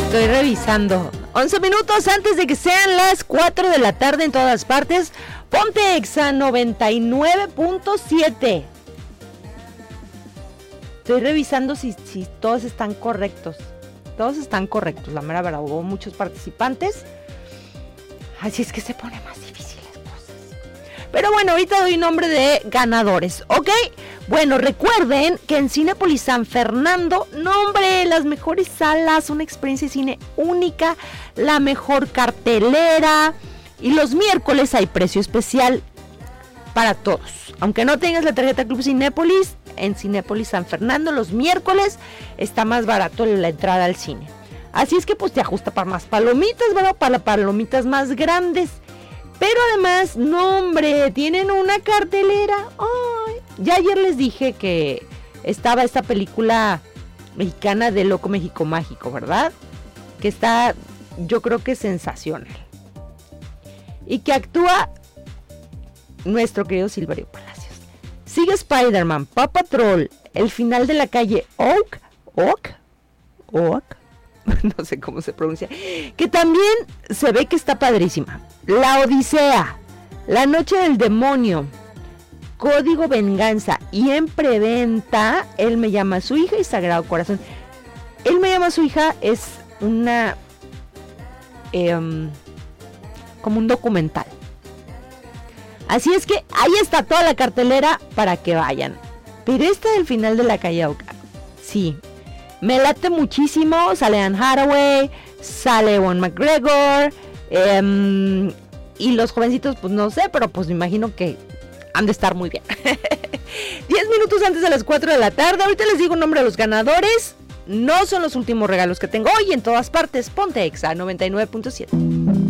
Estoy revisando. 11 minutos antes de que sean las 4 de la tarde en todas partes. Ponte Exa 99.7. Estoy revisando si todos están correctos. Todos están correctos, la mera verdad. Hubo muchos participantes. Así es que se pone más difícil las cosas. Pero bueno, ahorita doy nombre de ganadores, ¿ok? Bueno, recuerden que en Cinépolis San Fernando, nombre, las mejores salas, una experiencia de cine única, la mejor cartelera. Y los miércoles hay precio especial para todos. Aunque no tengas la tarjeta Club Cinépolis, en Cinépolis San Fernando los miércoles está más barato la entrada al cine. Así es que pues te ajusta para más palomitas, ¿verdad? Para palomitas más grandes. Pero además, no hombre, tienen una cartelera. ¡Ay! Ya ayer les dije que estaba esta película mexicana de Loco México Mágico, ¿verdad? Que está, yo creo que sensacional. Y que actúa nuestro querido Silverio Palacios. Sigue Spider-Man, Paw Patrol, El final de la calle Oak, no sé cómo se pronuncia, que también se ve que está padrísima. La Odisea, La Noche del Demonio, Código Venganza y en preventa Él me llama a su hija y Sagrado Corazón. Él me llama a su hija es una como un documental. Así es que ahí está toda la cartelera para que vayan. Pero esta del final de la calle Oca, sí, me late muchísimo. Sale Anne Hathaway, sale Ewan McGregor, y los jovencitos, pues no sé, pero pues me imagino que han de estar muy bien. 10 minutos antes de las 4 de la tarde, ahorita les digo el nombre de los ganadores. No son los últimos regalos que tengo hoy en todas partes. Ponte Exa 99.7.